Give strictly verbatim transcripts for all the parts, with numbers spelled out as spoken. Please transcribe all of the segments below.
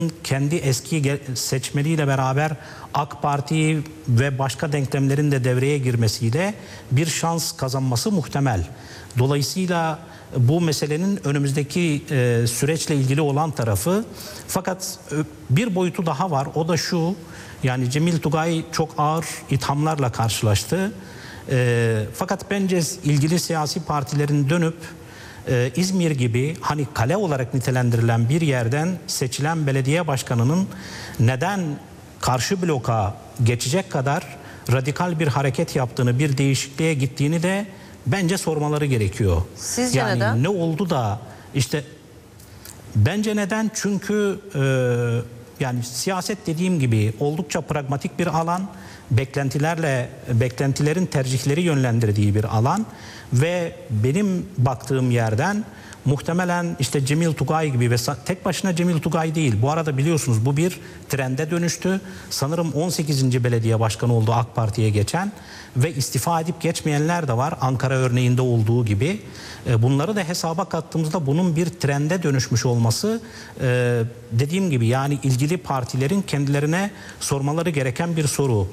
kendi eski seçmeniyle beraber AK Parti ve başka denklemlerin de devreye girmesiyle bir şans kazanması muhtemel. Dolayısıyla bu meselenin önümüzdeki e, süreçle ilgili olan tarafı, fakat e, bir boyutu daha var. O da şu: yani Cemil Tugay çok ağır ithamlarla karşılaştı. E, fakat bence ilgili siyasi partilerin dönüp Ee, İzmir gibi hani kale olarak nitelendirilen bir yerden seçilen belediye başkanının neden karşı bloka geçecek kadar radikal bir hareket yaptığını, bir değişikliğe gittiğini de bence sormaları gerekiyor. Sizce yani neden? Ne oldu da işte bence neden? Çünkü e, yani siyaset dediğim gibi oldukça pragmatik bir alan. Beklentilerle, beklentilerin tercihleri yönlendirdiği bir alan ve benim baktığım yerden muhtemelen işte Cemil Tugay gibi ve tek başına Cemil Tugay değil. Bu arada biliyorsunuz bu bir trende dönüştü. Sanırım on sekizinci belediye başkanı oldu AK Parti'ye geçen ve istifa edip geçmeyenler de var. Ankara örneğinde olduğu gibi. Bunları da hesaba kattığımızda bunun bir trende dönüşmüş olması, dediğim gibi yani ilgili partilerin kendilerine sormaları gereken bir soru.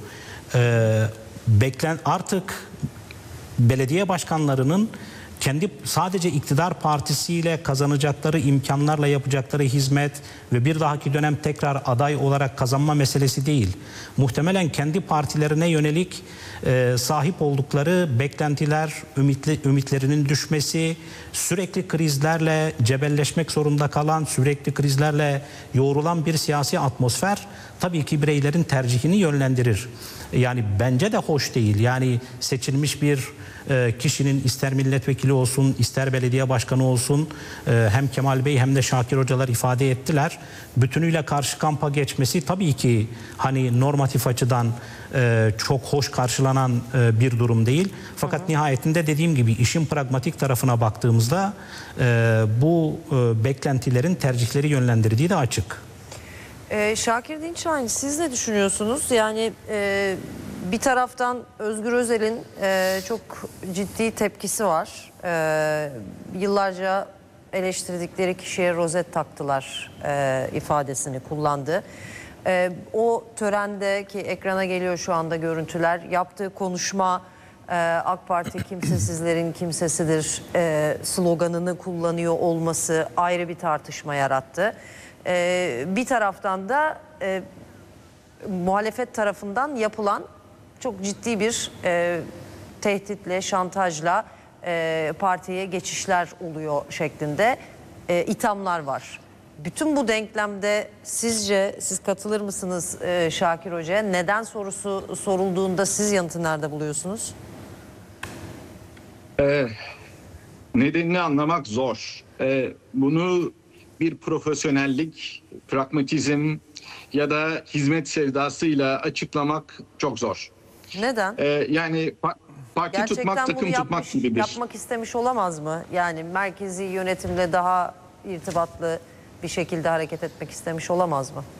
Beklen artık belediye başkanlarının kendi sadece iktidar partisiyle kazanacakları imkanlarla yapacakları hizmet ve bir dahaki dönem tekrar aday olarak kazanma meselesi değil. Muhtemelen kendi partilerine yönelik e, sahip oldukları beklentiler, ümitli, ümitlerinin düşmesi, sürekli krizlerle cebelleşmek zorunda kalan, sürekli krizlerle yoğrulan bir siyasi atmosfer tabii ki bireylerin tercihini yönlendirir. Yani bence de hoş değil. Yani seçilmiş bir kişinin ister milletvekili olsun, ister belediye başkanı olsun, hem Kemal Bey hem de Şakir Hocalar ifade ettiler. Bütünüyle karşı kampa geçmesi tabii ki hani normatif açıdan çok hoş karşılanan bir durum değil. Fakat hı hı. nihayetinde dediğim gibi işin pragmatik tarafına baktığımızda bu beklentilerin tercihleri yönlendirdiği de açık. Ee, Şakir Dinçayn, siz ne düşünüyorsunuz? Yani e, bir taraftan Özgür Özel'in e, çok ciddi tepkisi var. E, yıllarca eleştirdikleri kişiye rozet taktılar e, ifadesini kullandı. E, o törende, ki ekrana geliyor şu anda görüntüler, yaptığı konuşma e, AK Parti kimsesizlerin kimsesidir e, sloganını kullanıyor olması ayrı bir tartışma yarattı. Ee, bir taraftan da e, muhalefet tarafından yapılan çok ciddi bir e, tehditle, şantajla e, partiye geçişler oluyor şeklinde e, ithamlar var. Bütün bu denklemde sizce siz katılır mısınız e, Şakir Hoca'ya? Neden sorusu sorulduğunda siz yanıtı nerede buluyorsunuz? Ee, nedenini anlamak zor. Ee, bunu bir profesyonellik, pragmatizm ya da hizmet sevdasıyla açıklamak çok zor. Neden? Ee, yani pa parti Gerçekten tutmak, takım bunu tutmak yapmış, gibidir. yapmak istemiş olamaz mı? Yani merkezi yönetimle daha irtibatlı bir şekilde hareket etmek istemiş olamaz mı?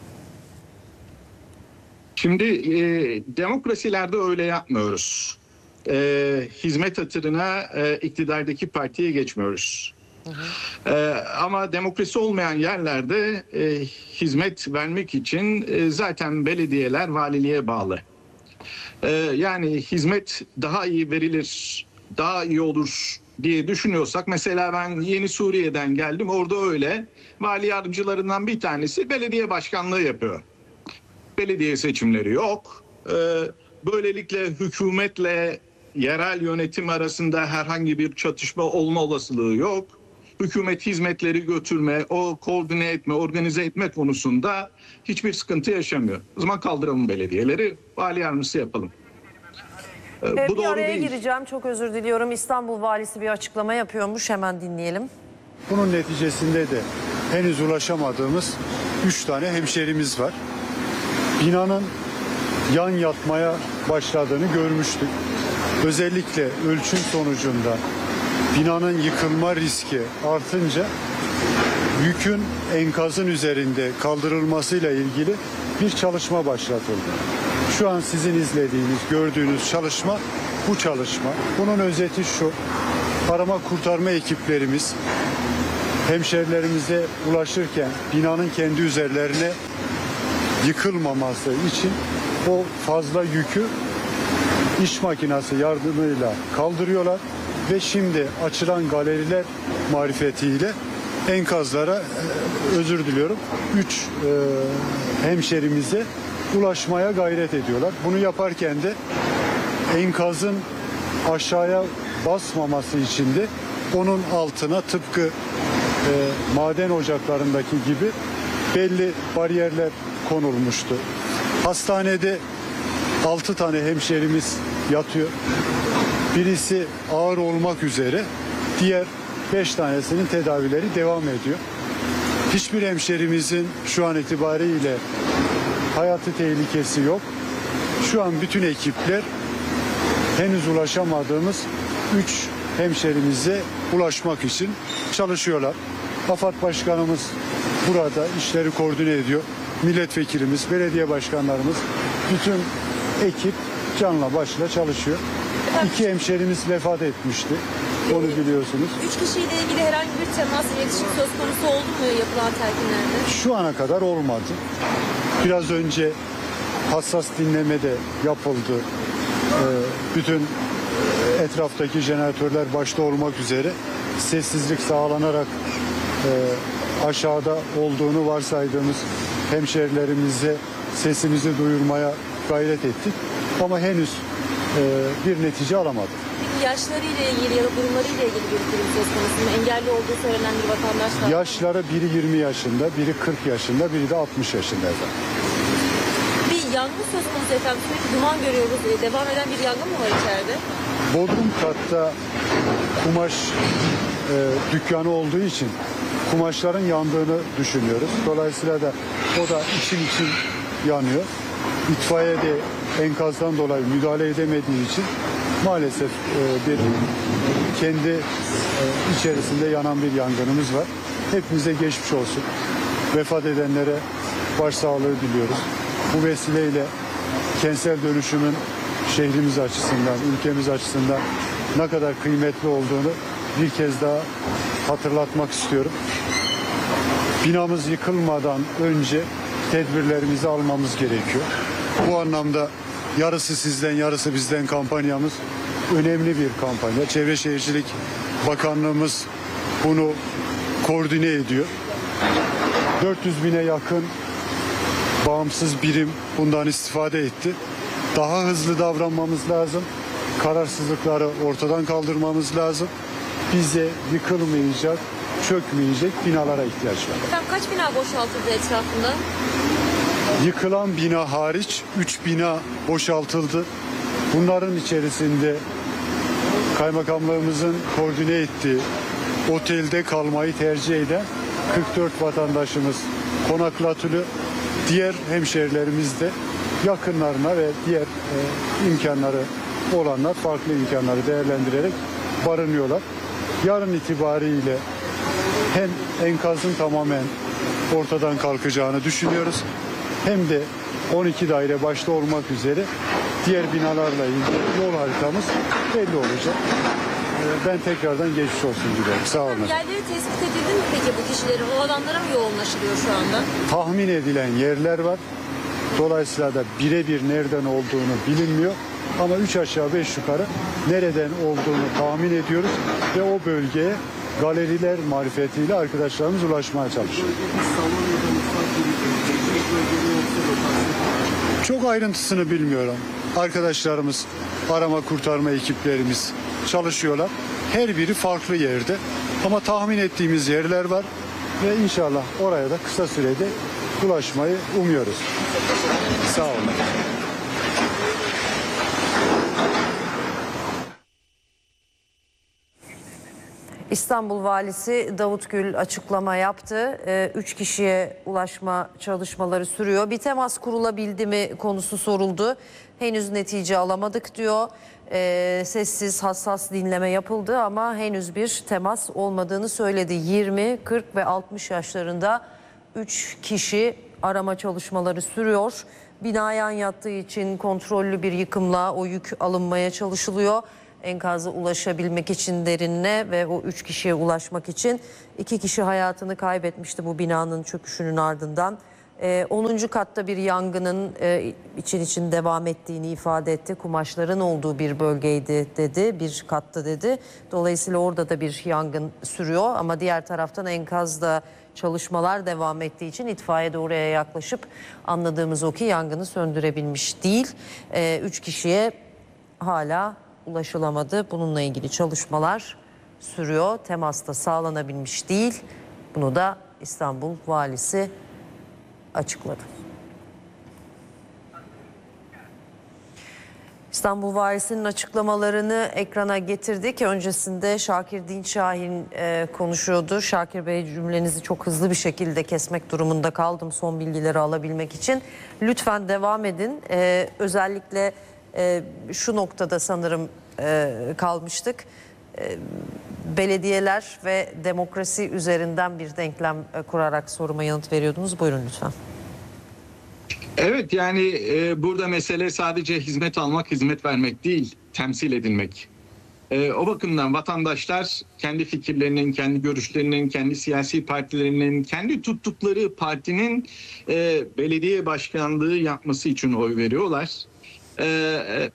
Şimdi e, demokrasilerde öyle yapmıyoruz. E, hizmet hatırına e, iktidardaki partiye geçmiyoruz. Hı hı. Ee, ama demokrasi olmayan yerlerde e, hizmet vermek için e, zaten belediyeler valiliğe bağlı. Ee, yani hizmet daha iyi verilir, daha iyi olur diye düşünüyorsak, mesela ben Yeni Suriye'den geldim, orada öyle. Vali yardımcılarından bir tanesi belediye başkanlığı yapıyor. Belediye seçimleri yok. Ee, böylelikle hükümetle yerel yönetim arasında herhangi bir çatışma olma olasılığı yok. Hükümet hizmetleri götürme, o koordine etme, organize etme konusunda hiçbir sıkıntı yaşamıyor. O zaman kaldıralım belediyeleri, vali yardımcısı yapalım. Ee, ee, bu bir doğru araya değil. gireceğim, çok özür diliyorum. İstanbul Valisi bir açıklama yapıyormuş, hemen dinleyelim. Bunun neticesinde de henüz ulaşamadığımız üç tane hemşerimiz var. Binanın yan yatmaya başladığını görmüştük. Özellikle ölçüm sonucunda binanın yıkılma riski artınca yükün enkazın üzerinde kaldırılmasıyla ilgili bir çalışma başlatıldı. Şu an sizin izlediğiniz, gördüğünüz çalışma bu çalışma. Bunun özeti şu: arama kurtarma ekiplerimiz hemşerilerimize ulaşırken binanın kendi üzerlerine yıkılmaması için o fazla yükü iş makinesi yardımıyla kaldırıyorlar ve şimdi açılan galeriler marifetiyle enkazlara, özür diliyorum, üç e, hemşerimize ulaşmaya gayret ediyorlar. Bunu yaparken de enkazın aşağıya basmaması için de onun altına tıpkı e, maden ocaklarındaki gibi belli bariyerler konulmuştu. Hastanede altı tane hemşerimiz yatıyor. Birisi ağır olmak üzere, diğer beş tanesinin tedavileri devam ediyor. Hiçbir hemşerimizin şu an itibariyle hayatı tehlikesi yok. Şu an bütün ekipler henüz ulaşamadığımız üç hemşerimize ulaşmak için çalışıyorlar. AFAD Başkanımız burada işleri koordine ediyor. Milletvekilimiz, belediye başkanlarımız, bütün ekip canla başla çalışıyor. İki hemşerimiz vefat etmişti. Onu biliyorsunuz. Üç kişiyle ilgili herhangi bir temas, iletişim söz konusu oldu mu yapılan telkinlerde? Şu ana kadar olmadı. Biraz önce hassas dinleme de yapıldı. Ee, bütün etraftaki jeneratörler başta olmak üzere sessizlik sağlanarak e, aşağıda olduğunu varsaydığımız hemşerilerimize sesimizi duyurmaya gayret ettik. Ama henüz e, bir netice alamadık. Peki yaşlarıyla ilgili ya da durumlarıyla ilgili bir durum söz konusu mu? Engelli olduğu söylenen bir vatandaş var. Yaşları biri yirmi yaşında, biri kırk yaşında, biri de altmış yaşında efendim. Bir yangın söz konusu efendim. Sürekli duman görüyoruz. Ee, Devam eden bir yangın mı var içeride? Bodrum katta kumaş e, dükkanı olduğu için kumaşların yandığını düşünüyoruz. Dolayısıyla da o da için için yanıyor. İtfaiye de enkazdan dolayı müdahale edemediği için maalesef e, bir kendi e, içerisinde yanan bir yangınımız var. Hepimize geçmiş olsun. Vefat edenlere başsağlığı diliyoruz. Bu vesileyle kentsel dönüşümün şehrimiz açısından, ülkemiz açısından ne kadar kıymetli olduğunu bir kez daha hatırlatmak istiyorum. Binamız yıkılmadan önce tedbirlerimizi almamız gerekiyor. Bu anlamda yarısı sizden yarısı bizden kampanyamız önemli bir kampanya. Çevre Şehircilik Bakanlığımız bunu koordine ediyor. dört yüz bine yakın bağımsız birim bundan istifade etti. Daha hızlı davranmamız lazım. Kararsızlıkları ortadan kaldırmamız lazım. Bize yıkılmayacak, çökmeyecek binalara ihtiyaç var. Efendim kaç bina boşaltıldı etrafında? Yıkılan bina hariç üç bina boşaltıldı. Bunların içerisinde kaymakamlığımızın koordine ettiği otelde kalmayı tercih eden kırk dört vatandaşımız konaklatılı. Diğer hemşerilerimiz de yakınlarına ve diğer e, imkanları olanlar farklı imkanları değerlendirerek barınıyorlar. Yarın itibariyle hem enkazın tamamen ortadan kalkacağını düşünüyoruz, hem de on iki daire başta olmak üzere diğer binalarla ilgili yol haritamız belli olacak. Ben tekrardan geçmiş olsun diliyorum. Sağ olun. Yerleri tespit edildi mi peki bu kişilerin? O adamlara mı yoğunlaşılıyor şu anda? Tahmin edilen yerler var. Dolayısıyla da birebir nereden olduğunu bilinmiyor. Ama üç aşağı beş yukarı nereden olduğunu tahmin ediyoruz ve o bölgeye galeriler marifetiyle arkadaşlarımız ulaşmaya çalışıyor. Çok ayrıntısını bilmiyorum. Arkadaşlarımız, arama kurtarma ekiplerimiz çalışıyorlar. Her biri farklı yerde. Ama tahmin ettiğimiz yerler var ve inşallah oraya da kısa sürede ulaşmayı umuyoruz. Sağ olun. İstanbul Valisi Davut Gül açıklama yaptı. Ee, üç kişiye ulaşma çalışmaları sürüyor. Bir temas kurulabildi mi konusu soruldu. Henüz netice alamadık diyor. Ee, sessiz, hassas dinleme yapıldı ama henüz bir temas olmadığını söyledi. yirmi, kırk ve altmış yaşlarında üç kişi arama çalışmaları sürüyor. Bina yan yattığı için kontrollü bir yıkımla o yük alınmaya çalışılıyor. enkaza ulaşabilmek için derinine ve o üç kişiye ulaşmak için. iki kişi hayatını kaybetmişti bu binanın çöküşünün ardından. Ee, onuncu katta bir yangının e, için için devam ettiğini ifade etti. Kumaşların olduğu bir bölgeydi dedi, bir katta dedi. Dolayısıyla orada da bir yangın sürüyor ama diğer taraftan enkazda çalışmalar devam ettiği için itfaiye de oraya yaklaşıp anladığımız o ki yangını söndürebilmiş değil. Ee, üç kişiye hala ulaşılamadı. Bununla ilgili çalışmalar sürüyor. Temas da sağlanabilmiş değil. Bunu da İstanbul Valisi açıkladı. İstanbul Valisi'nin açıklamalarını ekrana getirdik. Öncesinde Şakir Dinçşahin e, konuşuyordu. Şakir Bey, cümlenizi çok hızlı bir şekilde kesmek durumunda kaldım son bilgileri alabilmek için. Lütfen devam edin. E, özellikle e, şu noktada sanırım e, kalmıştık. E, belediyeler ve demokrasi üzerinden bir denklem e, kurarak soruma yanıt veriyordunuz. Buyurun lütfen. Evet, yani e, burada mesele sadece hizmet almak, hizmet vermek değil, temsil edilmek. E, o bakımdan vatandaşlar kendi fikirlerinin, kendi görüşlerinin, kendi siyasi partilerinin, kendi tuttukları partinin e, belediye başkanlığı yapması için oy veriyorlar. E, e,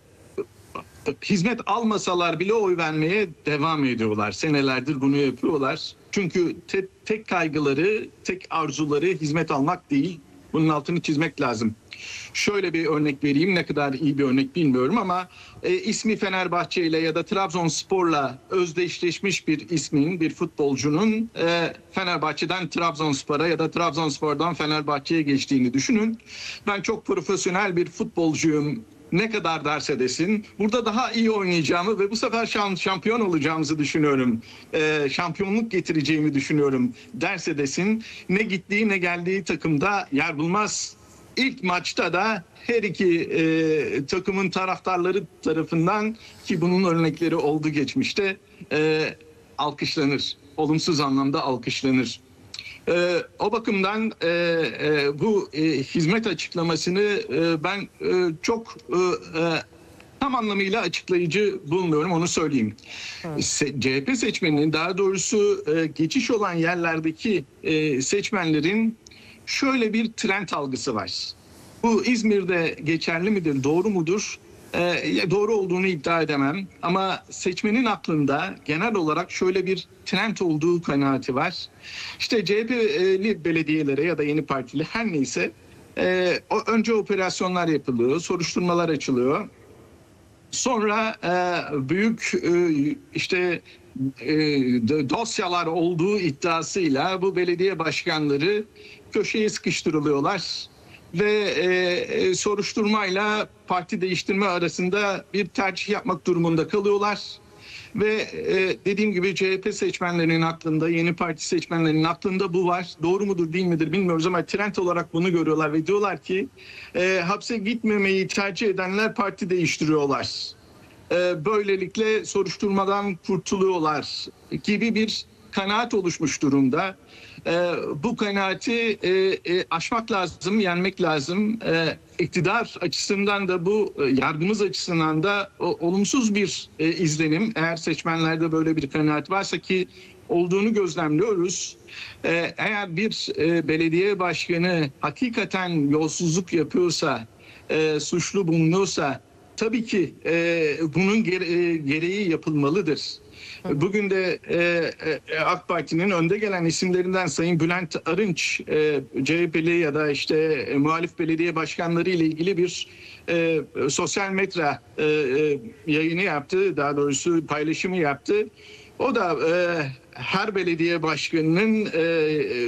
hizmet almasalar bile oy vermeye devam ediyorlar. Senelerdir bunu yapıyorlar. Çünkü te, tek kaygıları, tek arzuları hizmet almak değil. Bunun altını çizmek lazım. Şöyle bir örnek vereyim, ne kadar iyi bir örnek bilmiyorum ama e, ismi Fenerbahçe ile ya da Trabzonspor'la özdeşleşmiş bir ismin, bir futbolcunun e, Fenerbahçe'den Trabzonspor'a ya da Trabzonspor'dan Fenerbahçe'ye geçtiğini düşünün. Ben çok profesyonel bir futbolcuyum, ne kadar derse desin, burada daha iyi oynayacağımı ve bu sefer şampiyon olacağımızı düşünüyorum. Ee, şampiyonluk getireceğimi düşünüyorum derse desin, ne gittiği ne geldiği takımda yer bulmaz. İlk maçta da her iki e, takımın taraftarları tarafından, ki bunun örnekleri oldu geçmişte, e, alkışlanır. Olumsuz anlamda alkışlanır. Ee, o bakımdan e, e, bu e, hizmet açıklamasını e, ben e, çok e, e, tam anlamıyla açıklayıcı bulmuyorum, onu söyleyeyim. Se- C H P seçmeninin, daha doğrusu e, geçiş olan yerlerdeki e, seçmenlerin şöyle bir trend algısı var. Bu İzmir'de geçerli midir, doğru mudur? Ee, doğru olduğunu iddia edemem ama seçmenin aklında genel olarak şöyle bir trend olduğu kanaati var. İşte C H P'li belediyelere ya da yeni partili her neyse e, önce operasyonlar yapılıyor, soruşturmalar açılıyor. Sonra e, büyük e, işte e, dosyalar olduğu iddiasıyla bu belediye başkanları köşeye sıkıştırılıyorlar. Ve e, soruşturmayla parti değiştirme arasında bir tercih yapmak durumunda kalıyorlar. Ve e, dediğim gibi C H P seçmenlerinin aklında, yeni parti seçmenlerinin aklında bu var. Doğru mudur değil midir bilmiyoruz ama trend olarak bunu görüyorlar ve diyorlar ki e, hapse gitmemeyi tercih edenler parti değiştiriyorlar. E, böylelikle soruşturmadan kurtuluyorlar gibi bir kanaat oluşmuş durumda. Ee, bu kanaati e, e, aşmak lazım, yenmek lazım. Ee, iktidar açısından da bu, e, yargımız açısından da o, olumsuz bir e, izlenim. Eğer seçmenlerde böyle bir kanaat varsa, ki olduğunu gözlemliyoruz. Ee, eğer bir e, belediye başkanı hakikaten yolsuzluk yapıyorsa, e, suçlu bulunuyorsa, tabii ki e, bunun gere- e, gereği yapılmalıdır. Bugün de e, e, AK Parti'nin önde gelen isimlerinden Sayın Bülent Arınç, e, C H P'li ya da işte e, muhalif belediye başkanları ile ilgili bir e, sosyal medya e, e, yayını yaptı, daha doğrusu paylaşımı yaptı. O da e, her belediye başkanının e, e,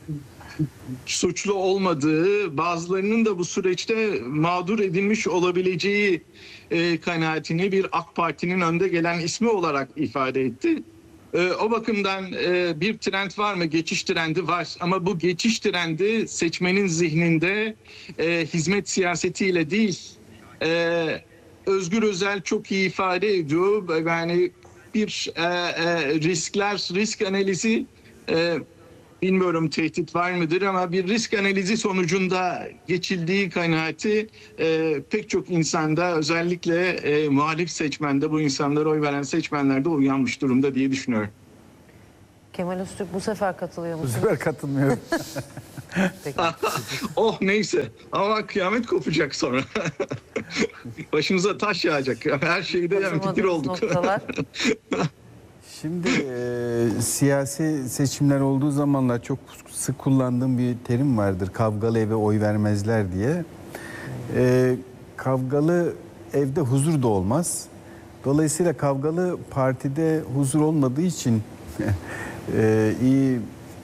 suçlu olmadığı, bazılarının da bu süreçte mağdur edilmiş olabileceği e, kanaatini bir AK Parti'nin önde gelen ismi olarak ifade etti. E, o bakımdan e, bir trend var mı? Geçiş trendi var. Ama bu geçiş trendi seçmenin zihninde e, hizmet siyasetiyle değil. E, Özgür Özel çok iyi ifade ediyor. Yani bir e, e, riskler, risk analizi e, bilmiyorum tehdit var mıdır ama bir risk analizi sonucunda geçildiği kanaati e, pek çok insanda, özellikle e, muhalif seçmende, bu insanlara oy veren seçmenlerde uyanmış durumda diye düşünüyorum. Kemal Öztürk bu sefer katılıyor Bu musunuz? sefer katılmıyorum. Peki. Oh neyse ama kıyamet kopacak sonra. Başımıza taş yağacak. Her şeyde yani fikir Katılamadığınız olduk. noktalar. Şimdi e, siyasi seçimler olduğu zamanlar çok sık kullandığım bir terim vardır. Kavgalı eve oy vermezler diye. E, kavgalı evde huzur da olmaz. Dolayısıyla kavgalı partide huzur olmadığı için e, iyi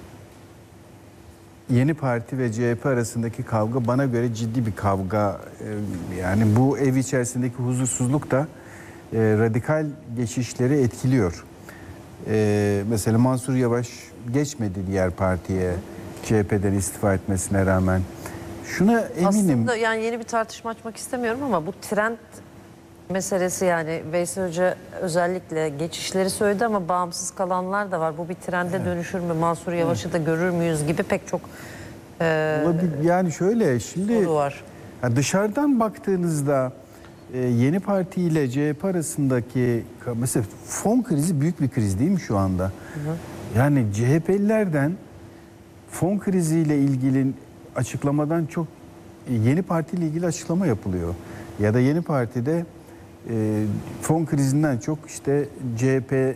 Yeni Parti ve C H P arasındaki kavga bana göre ciddi bir kavga. E, yani bu ev içerisindeki huzursuzluk da e, radikal geçişleri etkiliyor. Ee, mesela Mansur Yavaş geçmedi diğer partiye, C H P'den istifa etmesine rağmen. Şuna eminim. Aslında yani yeni bir tartışma açmak istemiyorum ama bu trend meselesi, yani Veysel Hoca özellikle geçişleri söyledi ama bağımsız kalanlar da var. Bu bir trende dönüşür mü? Mansur Yavaş'ı da görür müyüz gibi pek çok e, Olabilir. Yani şöyle şimdi soru var. ya dışarıdan baktığınızda e, Yeni Parti ile C H P arasındaki mesela fon krizi büyük bir kriz değil mi şu anda? Hı hı. Yani C H P'lilerden fon kriziyle ilgili açıklamadan çok e, Yeni Parti ile ilgili açıklama yapılıyor. Ya da Yeni Parti'de e, fon krizinden çok işte C H P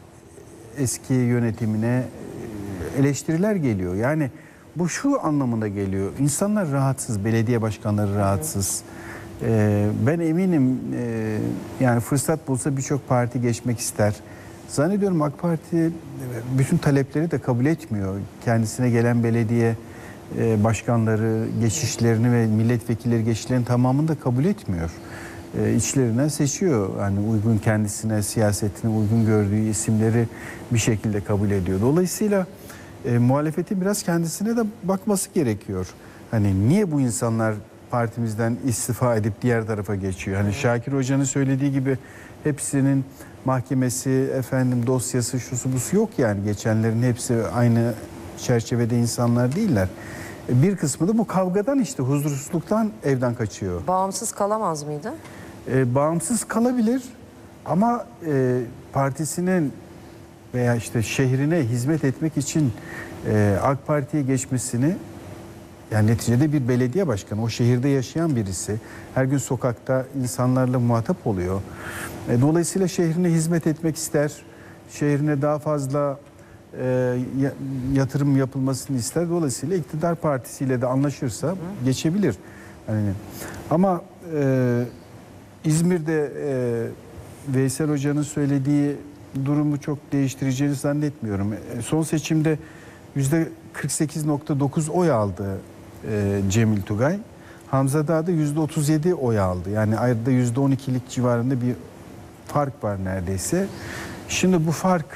eski yönetimine e, eleştiriler geliyor. Yani bu şu anlamına geliyor. İnsanlar rahatsız, belediye başkanları rahatsız. Ee, ben eminim e, yani fırsat bulsa birçok parti geçmek ister. Zannediyorum AK Parti bütün talepleri de kabul etmiyor. Kendisine gelen belediye e, başkanları geçişlerini ve milletvekilleri geçişlerini tamamını da kabul etmiyor. E, içlerinden seçiyor. Yani uygun, kendisine, siyasetine uygun gördüğü isimleri bir şekilde kabul ediyor. Dolayısıyla e, muhalefetin biraz kendisine de bakması gerekiyor. Hani niye bu insanlar partimizden istifa edip diğer tarafa geçiyor? Hani Şakir Hoca'nın söylediği gibi hepsinin mahkemesi, efendim dosyası, şusu busu yok yani. Geçenlerin hepsi aynı çerçevede insanlar değiller. E, bir kısmı da bu kavgadan, işte huzursuzluktan evden kaçıyor. Bağımsız kalamaz mıydı? E, bağımsız kalabilir ama e, partisinin veya işte şehrine hizmet etmek için e, AK Parti'ye geçmesini, yani neticede bir belediye başkanı, o şehirde yaşayan birisi, her gün sokakta insanlarla muhatap oluyor. E, dolayısıyla şehrine hizmet etmek ister, şehrine daha fazla e, yatırım yapılmasını ister. Dolayısıyla iktidar partisiyle de anlaşırsa Hı. geçebilir. Yani, ama e, İzmir'de e, Veysel Hoca'nın söylediği durumu çok değiştireceğini zannetmiyorum. E, son seçimde yüzde kırk sekiz nokta dokuz oy aldı e, Cemil Tugay. Hamza Dağ'da yüzde otuz yedi oy aldı. Yani ayda yüzde on ikilik civarında bir fark var neredeyse. Şimdi bu fark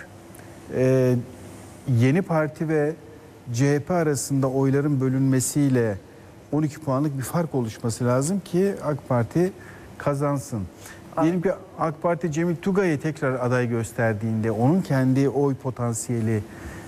e, Yeni Parti ve C H P arasında oyların bölünmesiyle on iki puanlık bir fark oluşması lazım ki AK Parti kazansın. Diyelim ki AK Parti Cemil Tugay'ı tekrar aday gösterdiğinde onun kendi oy potansiyeli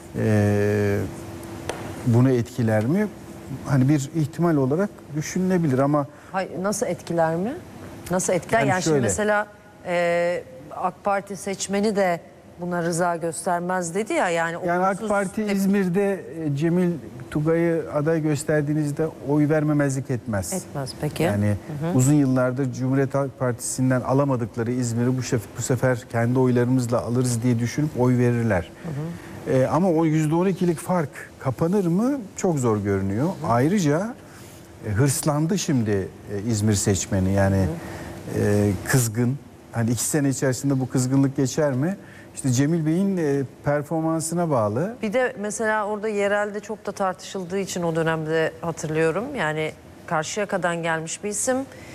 e, bunu etkiler mi? Hani bir ihtimal olarak düşünülebilir ama Hayır, nasıl etkiler mi? Nasıl etkiler? Yani, Yani şimdi şöyle. mesela e, AK Parti seçmeni de buna rıza göstermez dedi ya. Yani, yani AK olumsuz Parti tep- İzmir'de e, Cemil Tugay'ı aday gösterdiğinizde oy vermemezlik etmez. etmez peki. Yani hı hı. uzun yıllardır Cumhuriyet Halk Partisi'nden alamadıkları İzmir'i bu, şef, bu sefer kendi oylarımızla alırız diye düşünüp oy verirler. Hı hı. Ee, ama o yüzde on ikilik fark kapanır mı? Çok zor görünüyor. Hı hı. Ayrıca e, hırslandı şimdi e, İzmir seçmeni, yani hı hı. E, kızgın. Hani iki sene içerisinde bu kızgınlık geçer mi? İşte Cemil Bey'in e, performansına bağlı. Bir de mesela orada yerelde çok da tartışıldığı için o dönemde hatırlıyorum. Yani Karşıyaka'dan gelmiş bir isim.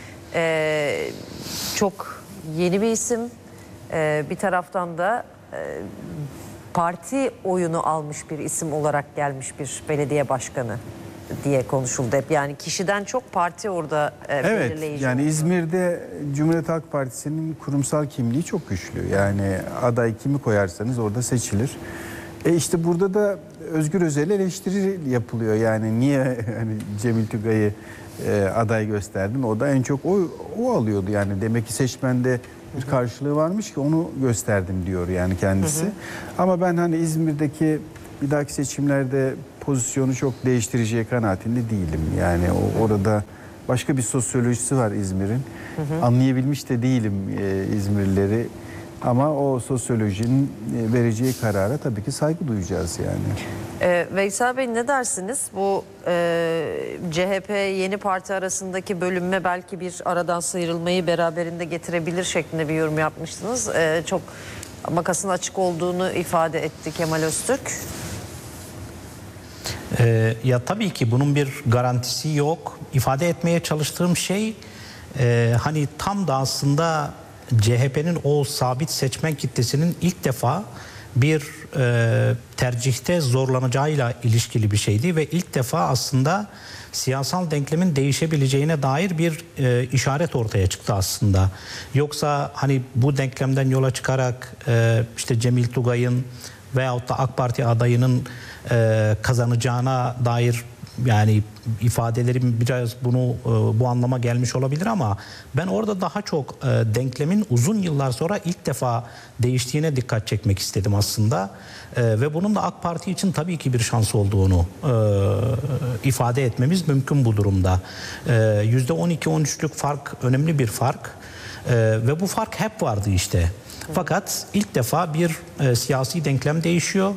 Ee, çok yeni bir isim. Ee, bir taraftan da e, parti oyunu almış bir isim olarak gelmiş bir belediye başkanı diye konuşuldu hep. Yani kişiden çok parti orada e, Evet, belirleyici yani oldu. İzmir'de Cumhuriyet Halk Partisi'nin kurumsal kimliği çok güçlü. Yani aday kimi koyarsanız orada seçilir. E işte burada da Özgür Özel'e eleştiri yapılıyor. Yani niye hani Cemil Tugay'ı e, aday gösterdin? O da en çok o, o alıyordu. Yani demek ki seçmende bir karşılığı varmış ki onu gösterdim diyor yani kendisi. Hı hı. Ama ben hani İzmir'deki bir dahaki seçimlerde pozisyonu çok değiştireceği kanaatinde değilim. Yani o, orada başka bir sosyolojisi var İzmir'in. Anlayabilmiş de değilim e, İzmirlileri. Ama o sosyolojinin e, vereceği karara tabii ki saygı duyacağız yani. Ee, Veysel Bey ne dersiniz? Bu e, C H P yeni parti arasındaki bölünme belki bir aradan sıyrılmayı beraberinde getirebilir şeklinde bir yorum yapmıştınız. Ee, çok makasın açık olduğunu ifade etti Kemal Öztürk. Ee, ya tabii ki bunun bir garantisi yok. İfade etmeye çalıştığım şey e, hani tam da aslında C H P'nin o sabit seçmen kitlesinin ilk defa bir e, tercihte zorlanacağıyla ilişkili bir şeydi ve ilk defa aslında siyasal denklemin değişebileceğine dair bir e, işaret ortaya çıktı aslında. Yoksa hani bu denklemden yola çıkarak e, işte Cemil Tugay'ın veyahut da AK Parti adayının e, kazanacağına dair yani ifadelerim biraz bunu e, bu anlama gelmiş olabilir ama ben orada daha çok e, denklemin uzun yıllar sonra ilk defa değiştiğine dikkat çekmek istedim aslında. E, ve bunun da AK Parti için tabii ki bir şans olduğunu e, ifade etmemiz mümkün bu durumda. E, yüzde on iki on üçlük fark önemli bir fark e, ve bu fark hep vardı işte. Fakat ilk defa bir e, siyasi denklem değişiyor.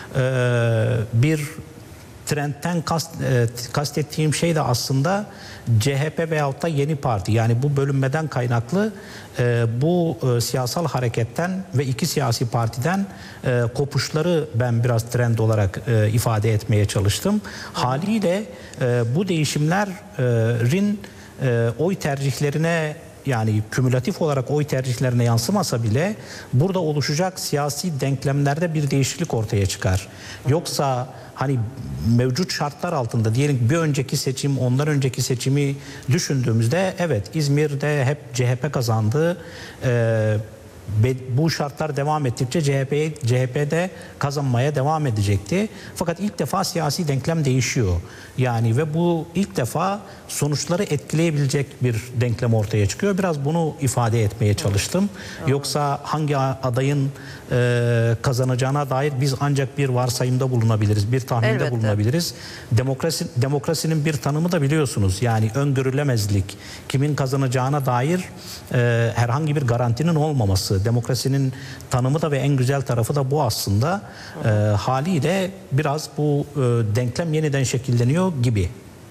E, bir trendten kast, e, kastettiğim şey de aslında C H P veyahut da yeni parti. Yani bu bölünmeden kaynaklı e, bu e, siyasal hareketten ve iki siyasi partiden e, kopuşları ben biraz trend olarak e, ifade etmeye çalıştım. Haliyle e, bu değişimlerin e, oy tercihlerine yani kümülatif olarak oy tercihlerine yansımasa bile burada oluşacak siyasi denklemlerde bir değişiklik ortaya çıkar. Yoksa hani mevcut şartlar altında diyelim bir önceki seçim ondan önceki seçimi düşündüğümüzde evet İzmir'de hep C H P kazandı. Ee, bu şartlar devam ettikçe C H P C H P'de kazanmaya devam edecekti. Fakat ilk defa siyasi denklem değişiyor. Yani ve bu ilk defa sonuçları etkileyebilecek bir denklem ortaya çıkıyor. Biraz bunu ifade etmeye çalıştım. Yoksa hangi adayın e, kazanacağına dair biz ancak bir varsayımda bulunabiliriz, bir tahminde Elbette. bulunabiliriz. Demokrasi demokrasinin bir tanımı da biliyorsunuz. Yani öngörülemezlik, kimin kazanacağına dair e, herhangi bir garantinin olmaması. Demokrasinin tanımı da ve en güzel tarafı da bu aslında. E, haliyle biraz bu e, denklem yeniden şekilleniyor gibi.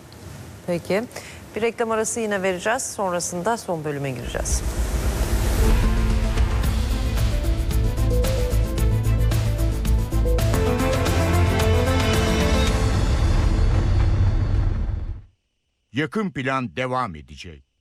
Peki. Bir reklam arası yine vereceğiz. Sonrasında son bölüme gireceğiz. Yakın Plan devam edecek.